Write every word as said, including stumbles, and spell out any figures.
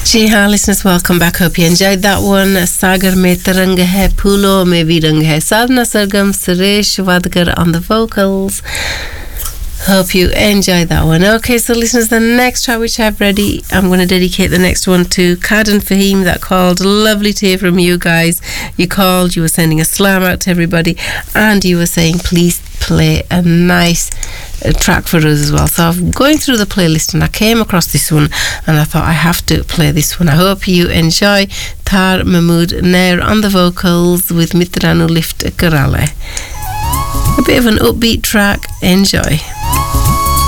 जी हाँ listeners, welcome back. Hope you enjoyed that one. Sagar mein tarang hai, phoolo mein bhi rang hai. Sadhana Sargam, Suresh Vadkar on the vocals. Hope you enjoyed that one. Okay, so listeners, the next track which I've ready, I'm going to dedicate the next one to Kad and Fahim that called. Lovely to hear from you guys. You called, you were sending a slam out to everybody, and you were saying please play a nice uh, track for us as well. So I'm going through the playlist and I came across this one and I thought I have to play this one. I hope you enjoy. Tar Mahmood Nair on the vocals with Mitranu Lift Karale. A bit of an upbeat track. Enjoy.